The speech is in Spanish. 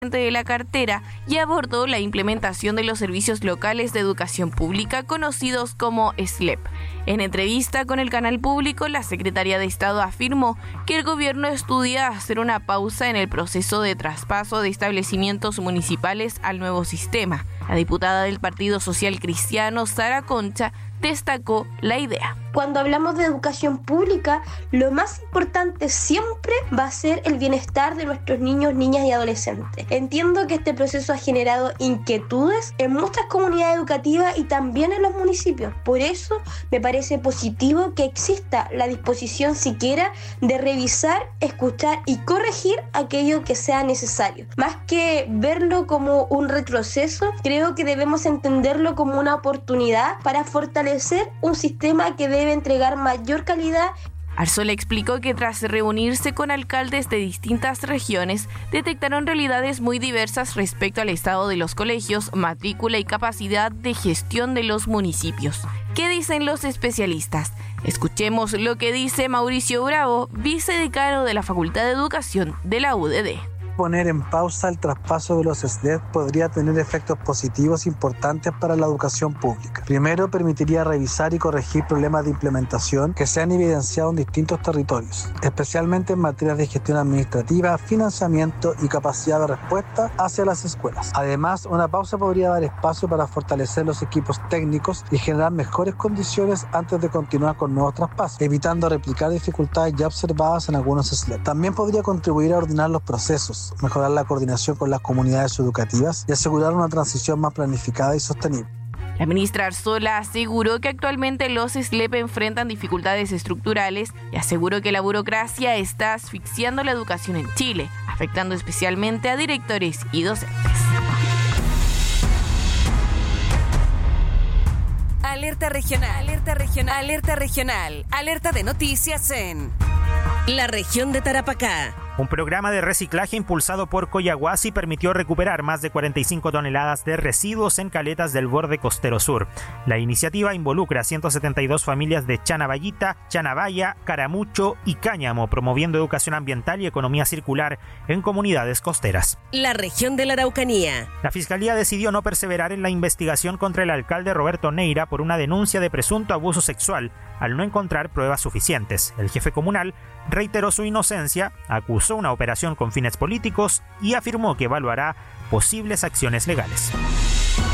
de la cartera y abordó la implementación de los servicios locales de educación pública conocidos como SLEP. En entrevista con el canal público, la secretaria de Estado afirmó que el gobierno estudia hacer una pausa en el proceso de traspaso de establecimientos municipales al nuevo sistema. La diputada del Partido Social Cristiano, Sara Concha, destacó la idea. Cuando hablamos de educación pública, lo más importante siempre va a ser el bienestar de nuestros niños, niñas y adolescentes. Entiendo que este proceso ha generado inquietudes en muchas comunidades educativas y también en los municipios. Por eso me parece positivo que exista la disposición siquiera de revisar, escuchar y corregir aquello que sea necesario. Más que verlo como un retroceso, creo que debemos entenderlo como una oportunidad para fortalecer un sistema que debe entregar mayor calidad. Arzola explicó que tras reunirse con alcaldes de distintas regiones, detectaron realidades muy diversas respecto al estado de los colegios, matrícula y capacidad de gestión de los municipios. ¿Qué dicen los especialistas? Escuchemos lo que dice Mauricio Bravo, vicedecano de la Facultad de Educación de la UDD. Poner en pausa el traspaso de los SLEP podría tener efectos positivos importantes para la educación pública. Primero, permitiría revisar y corregir problemas de implementación que se han evidenciado en distintos territorios, especialmente en materias de gestión administrativa, financiamiento y capacidad de respuesta hacia las escuelas. Además, una pausa podría dar espacio para fortalecer los equipos técnicos y generar mejores condiciones antes de continuar con nuevos traspasos, evitando replicar dificultades ya observadas en algunos SLEP. También podría contribuir a ordenar los procesos, mejorar la coordinación con las comunidades educativas y asegurar una transición más planificada y sostenible. La ministra Arzola aseguró que actualmente los SLEP enfrentan dificultades estructurales y aseguró que la burocracia está asfixiando la educación en Chile, afectando especialmente a directores y docentes. Alerta regional, alerta regional, alerta regional, alerta de noticias en la región de Tarapacá. Un programa de reciclaje impulsado por Coyahuasi permitió recuperar más de 45 toneladas de residuos en caletas del borde costero sur. La iniciativa involucra a 172 familias de Chanaballita, Chanabaya, Caramucho y Cáñamo, promoviendo educación ambiental y economía circular en comunidades costeras. La región de la Araucanía. La Fiscalía decidió no perseverar en la investigación contra el alcalde Roberto Neira por una denuncia de presunto abuso sexual, al no encontrar pruebas suficientes. El jefe comunal reiteró su inocencia, acusó una operación con fines políticos y afirmó que evaluará posibles acciones legales.